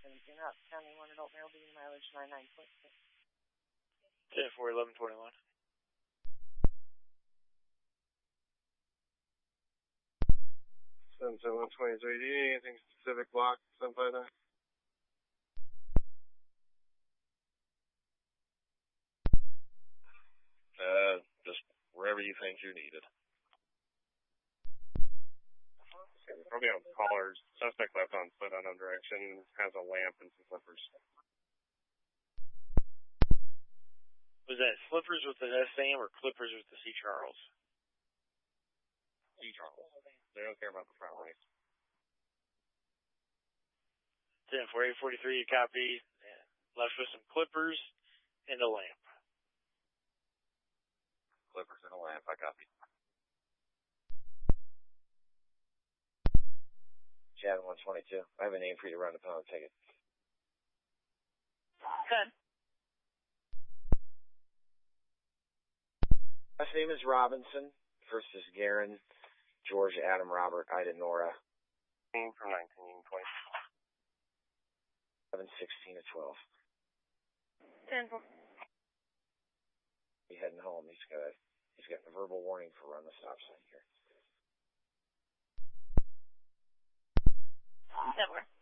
in Hop County, 1 adult male, being mileage 99.6. 10-4-11-21. 77123, do you need anything specific block, 759? Just wherever you think you're needed. Probably on callers. Suspect left on foot unknown direction, has a lamp and some slippers. Was that slippers with the Sam or clippers with the C. Charles? C. Charles. They don't care about the front legs. 10-4-8-43, you copy. Left with some clippers and a lamp. Clippers and a lamp, I copy. Chad 122. I have a name for you to run the pound ticket. Good. Last name is Robinson. First is Garen, George, Adam, Robert, Ida, Nora. From 1920. 716 to 12. 10-4. He's heading home. He's got a verbal warning for run the stop sign here. 10-4.